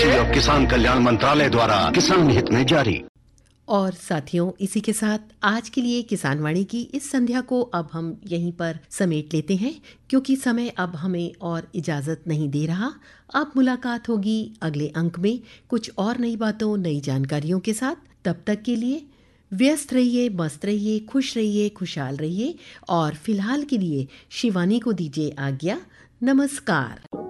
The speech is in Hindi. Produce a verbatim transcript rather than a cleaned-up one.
कृषि और किसान कल्याण मंत्रालय द्वारा किसान हित में जारी। और साथियों, इसी के साथ आज के लिए किसान वाणी की इस संध्या को अब हम यहीं पर समेट लेते हैं, क्योंकि समय अब हमें और इजाज़त नहीं दे रहा। अब मुलाकात होगी अगले अंक में कुछ और नई बातों, नई जानकारियों के साथ। तब तक के लिए व्यस्त रहिए, मस्त रहिए, खुश रहिए, खुशहाल रहिए और फिलहाल के लिए शिवानी को दीजिए आज्ञा। नमस्कार।